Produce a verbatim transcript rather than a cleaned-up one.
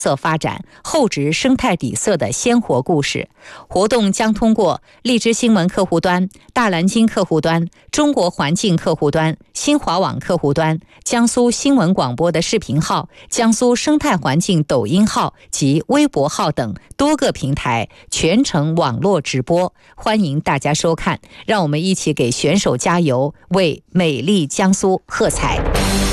色发展、厚植生态底色的鲜活故事。活动将通过荔枝新闻客户端、大蓝鲸客户端、中国环境客户端、新华网客户端、江苏新闻广播的视频号、江苏生态环境抖音号及微博号等多个平台全程网络直播，欢迎大家收看。让我们一起给选手加油，为美丽江苏喝彩。